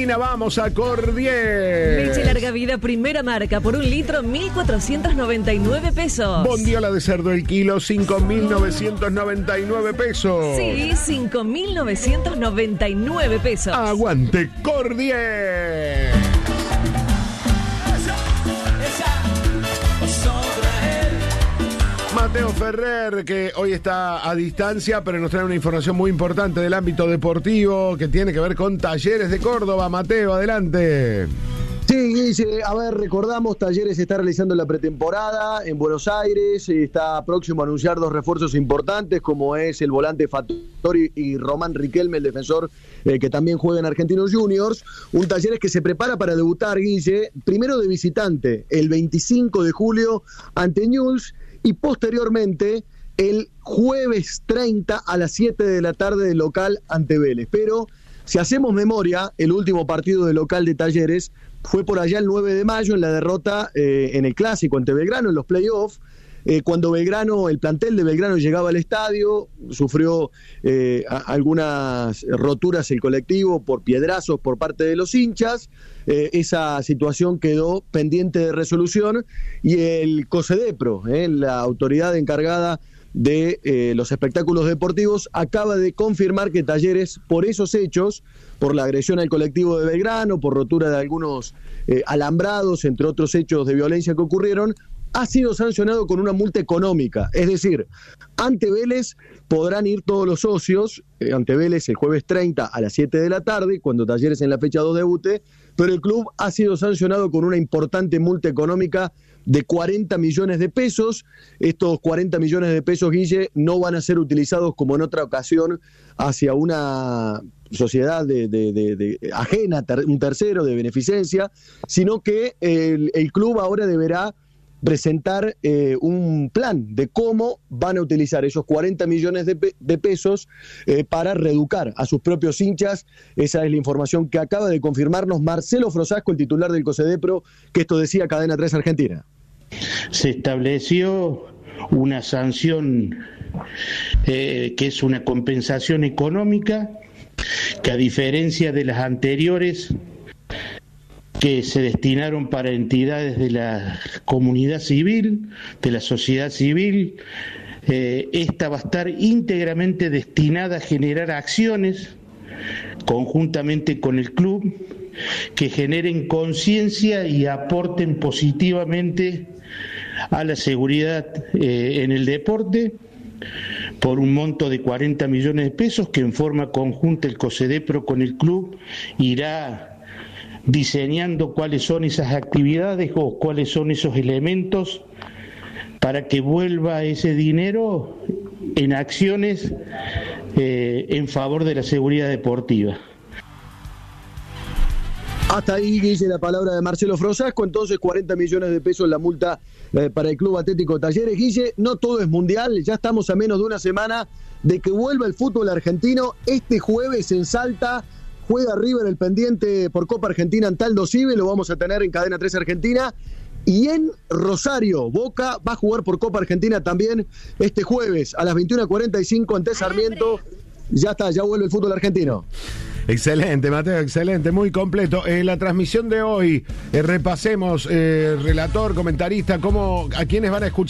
Argentina, vamos a Cordier. Leche larga vida, primera marca, por 1 litro, 1.499 pesos. Bondiola de cerdo el kilo, 5.999 pesos. Sí, 5.999 pesos. Aguante Cordier. Mateo Ferrer, que hoy está a distancia, pero nos trae una información muy importante del ámbito deportivo que tiene que ver con Talleres de Córdoba. Mateo, adelante. Sí, Guille, a ver, recordamos, Talleres está realizando la pretemporada en Buenos Aires, está próximo a anunciar 2 refuerzos importantes, como es el volante Fattori y Román Riquelme, el defensor que también juega en Argentinos Juniors. Un Talleres que se prepara para debutar, Guille, primero de visitante, el 25 de julio ante Newell's, y posteriormente el jueves 30 a las 7 de la tarde del local ante Vélez. Pero si hacemos memoria, el último partido de local de Talleres fue por allá el 9 de mayo en la derrota en el Clásico ante Belgrano en los playoffs, cuando el plantel de Belgrano llegaba al estadio, sufrió algunas roturas el colectivo por piedrazos por parte de los hinchas. Esa situación quedó pendiente de resolución y el COSEDEPRO, la autoridad encargada de los espectáculos deportivos, acaba de confirmar que Talleres, por esos hechos, por la agresión al colectivo de Belgrano, por rotura de algunos alambrados, entre otros hechos de violencia que ocurrieron, ha sido sancionado con una multa económica. Es decir, ante Vélez podrán ir todos los socios, ante Vélez el jueves 30 a las 7 de la tarde, cuando Talleres en la fecha 2 debute, pero el club ha sido sancionado con una importante multa económica de 40 millones de pesos. Estos 40 millones de pesos, Guille, no van a ser utilizados como en otra ocasión hacia una sociedad ajena, un tercero de beneficencia, sino que el club ahora deberá presentar un plan de cómo van a utilizar esos 40 millones de pesos para reeducar a sus propios hinchas. Esa es la información que acaba de confirmarnos Marcelo Frosasco, el titular del COSEDEPRO, que esto decía Cadena 3 Argentina. Se estableció una sanción que es una compensación económica que, a diferencia de las anteriores que se destinaron para entidades de la comunidad civil, de la sociedad civil, esta va a estar íntegramente destinada a generar acciones conjuntamente con el club que generen conciencia y aporten positivamente a la seguridad en el deporte, por un monto de 40 millones de pesos que en forma conjunta el COSEDEPRO con el club irá diseñando cuáles son esas actividades o cuáles son esos elementos para que vuelva ese dinero en acciones en favor de la seguridad deportiva. Hasta ahí, Guille, la palabra de Marcelo Frosasco. Entonces, 40 millones de pesos la multa para el Club Atlético Talleres. Guille, no todo es mundial, ya estamos a menos de una semana de que vuelva el fútbol argentino. Este jueves en Salta juega River el pendiente por Copa Argentina ante Aldo Civi, lo vamos a tener en Cadena 3 Argentina. Y en Rosario, Boca va a jugar por Copa Argentina también este jueves a las 21:45 ante Sarmiento. Ya está, ya vuelve el fútbol argentino. Excelente, Mateo, excelente, muy completo. La transmisión de hoy, repasemos, relator, comentarista, a quiénes van a escuchar.